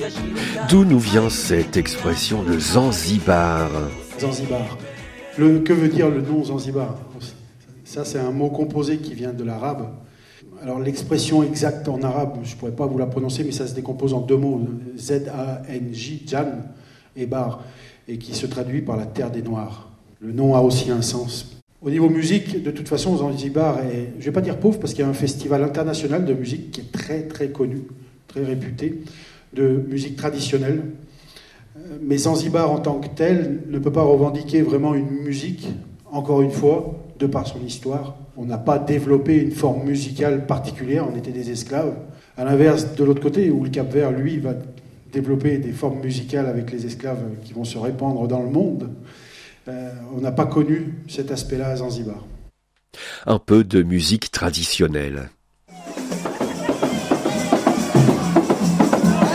D'où nous vient cette expression de Zanzibar? Zanzibar. Que veut dire le nom Zanzibar? Ça, c'est un mot composé qui vient de l'arabe. Alors, l'expression exacte en arabe, je ne pourrais pas vous la prononcer, mais ça se décompose en deux mots, Z-A-N-J, Jan et Bar, et qui se traduit par la terre des Noirs. Le nom a aussi un sens. Au niveau musique, de toute façon, Zanzibar est, je ne vais pas dire pauvre, parce qu'il y a un festival international de musique qui est très très connu, très réputé, de musique traditionnelle. Mais Zanzibar en tant que tel ne peut pas revendiquer vraiment une musique, encore une fois, de par son histoire. On n'a pas développé une forme musicale particulière, on était des esclaves. À l'inverse, de l'autre côté, où le Cap-Vert, lui, va développer des formes musicales avec les esclaves qui vont se répandre dans le monde, on n'a pas connu cet aspect-là à Zanzibar. Un peu de musique traditionnelle.